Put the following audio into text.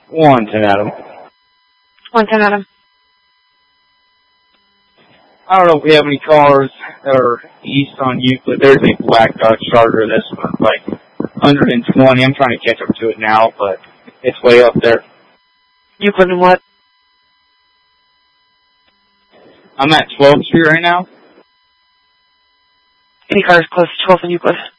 110 Adam. 110 Adam. I don't know if we have any cars that are east on Euclid. There's a black Dodge Charger that's like 120. I'm trying to catch up to it now, but it's way up there. Euclid and what? I'm at 12th Street right now. Any cars close to 12th and Euclid?